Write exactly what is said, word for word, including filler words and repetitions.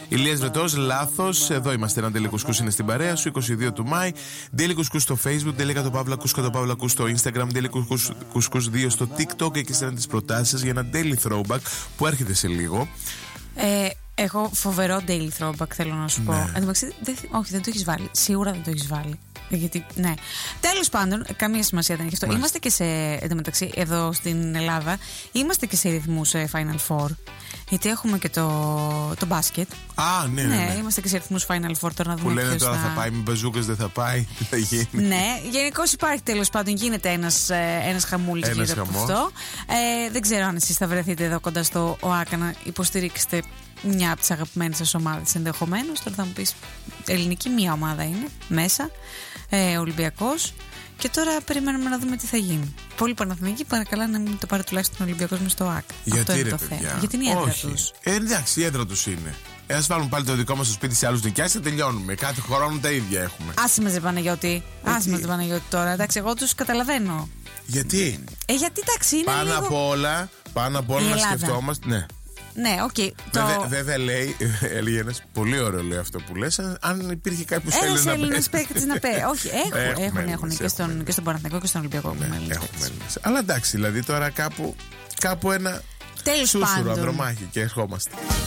Ηλίας Βρετός, λάθος. Εδώ είμαστε. Ένα Daily Κουσκούς είναι στην παρέα σου. είκοσι δύο του Μάη. Daily Κουσκούς στο Facebook. Daily Κατοπαύλα Κούς Κατοπαύλα Κούς στο Instagram. Daily Κουσκούς δύο στο TikTok. Εκεί στέλνετε τις προτάσεις σας για ένα Daily Throwback που έρχεται σε λίγο. Ε, έχω φοβερό Daily Throwback, θέλω να σου πω. Ναι. Εν τω μεταξύ, δεν, όχι, δεν το έχεις βάλει. Σίγουρα δεν το έχεις βάλει. Γιατί, ναι. Τέλος πάντων, καμία σημασία δεν έχει αυτό. Μάλιστα. Είμαστε και σε. Εν τω μεταξύ, εδώ στην Ελλάδα, είμαστε και σε ρυθμούς ε, Final Four. Γιατί έχουμε και το, το μπάσκετ. Α, ναι, ναι, ναι. Είμαστε και σε ρυθμούς Final Four. Τώρα να Που δούμε λένε ποιος τώρα θα πάει με μπαζούκες, δεν θα πάει. Τι θα γίνει. Ναι, γενικώς υπάρχει, τέλος πάντων, γίνεται ένας, ε, ένας χαμούλης Ένας γύρω από χαμός. αυτό. Ε, δεν ξέρω αν εσείς θα βρεθείτε εδώ κοντά στο ΟΑΚΑ να υποστηρίξετε μια από τις αγαπημένες σας ομάδες ενδεχομένως. Τώρα θα μου πεις, ελληνική μία ομάδα είναι μέσα, ε, Ολυμπιακός. Και τώρα περιμένουμε να δούμε τι θα γίνει. Πολύ Παναθηναϊκοί, παρακαλά να μην το πάρει τουλάχιστον ο Ολυμπιακός μες στο ΟΑΚΑ. Γιατί αυτό είναι ρε το παιδιά. θέμα. Γιατί είναι η έδρα Όχι. τους. Ε, εντάξει, η έδρα τους είναι. Ε, ας βάλουν πάλι το δικό μας στο σπίτι σε άλλους νοικιάσεις και τελειώνουμε. Κάθε χρόνο τα ίδια έχουμε. Άσε μας, ρε Παναγιώτη. Άσε μας, ρε Παναγιώτη τώρα. Εντάξει, εγώ τους καταλαβαίνω. Γιατί? Ε, γιατί εντάξει, είναι Πάνω λίγο... απ' όλα, πάνω απ' όλα Η να Ελλάδα. σκεφτόμαστε. Ναι. Ναι, οκ. Okay, Βέβαια, το... βέβαια λέει, έλεγε ένας πολύ ωραίο λέει αυτό που λες, αν- αν υπήρχε κάποιος Έλληνας Ένας να Έλληνας παίζει. παίκτης να παίζει. Όχι, έχουν, Έχουμε έχουν, Έλληνες, έχουν και έχουμε στον, Έλληνες. και στον Παναθηναϊκό και στον Ολυμπιακό. Ναι, έχουμε Έλληνες έχουμε παίκτες. Έλληνες. Αλλά εντάξει, δηλαδή τώρα κάπου, κάπου ένα Τέλος σούσουρο πάντων. ανδρομάχι και ερχόμαστε.